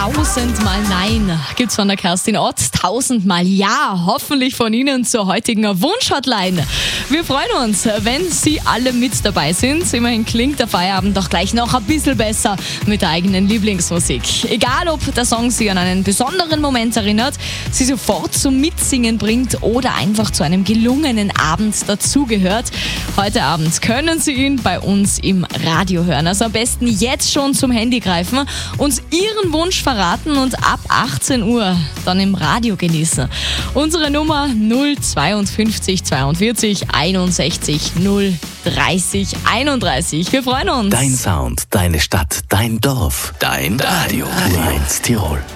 1000-mal Nein gibt's von der Kerstin Ott, 1000-mal Ja, hoffentlich von Ihnen zur heutigen Wunsch-Hotline. Wir freuen uns, wenn Sie alle mit dabei sind. Immerhin klingt der Feierabend doch gleich noch ein bisschen besser mit der eigenen Lieblingsmusik. Egal, ob der Song Sie an einen besonderen Moment erinnert, Sie sofort zum Mitsingen bringt oder einfach zu einem gelungenen Abend dazugehört. Heute Abend können Sie ihn bei uns im Radio hören. Also am besten jetzt schon zum Handy greifen, uns Ihren Wunsch verraten und ab 18 Uhr dann im Radio genießen. Unsere Nummer 052 42 61 030 31. Wir freuen uns. Dein Sound, deine Stadt, dein Dorf, dein Radio. 1 Tirol.